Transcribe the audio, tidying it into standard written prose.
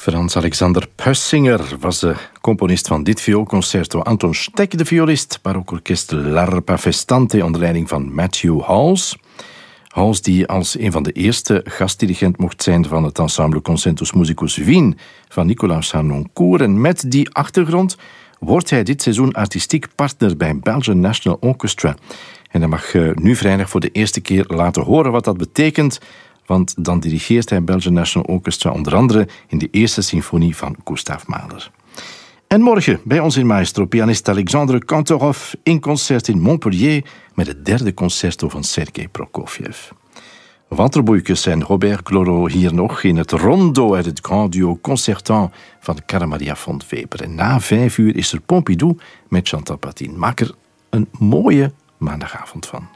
Frans Alexander Püssinger was de componist van dit vioolconcerto. Anton Steck, de violist, barockorkest L'Arpa Festante onder leiding van Matthew Hals. Hals die als een van de eerste gastdirigent mocht zijn van het ensemble Concentus Musicus Wien van Nicolaus Harnoncourt. En met die achtergrond wordt hij dit seizoen artistiek partner bij Belgian National Orchestra. En hij mag nu vrijdag voor de eerste keer laten horen wat dat betekent, want dan dirigeert hij Belgian National Orchestra onder andere in de eerste symfonie van Gustav Mahler. En morgen bij ons in Maestro pianist Alexandre Kantorov in concert in Montpellier met het derde concerto van Sergei Prokofjev. Walter Boeikes en Robert Gloro hier nog in het rondo uit het Grand Duo Concertant van Carl Maria von Weber. En na 5 uur is er Pompidou met Chantal Patin. Maak er een mooie maandagavond van.